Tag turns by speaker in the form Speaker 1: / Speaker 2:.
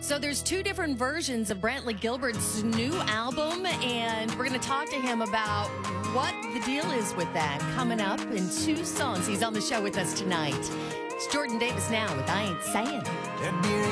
Speaker 1: So there's two different versions of Brantley Gilbert's new album, and we're going to talk to him about what the deal is with that coming up in two songs. He's on the show with us tonight. It's Jordan Davis now with I Ain't Saying.
Speaker 2: That beer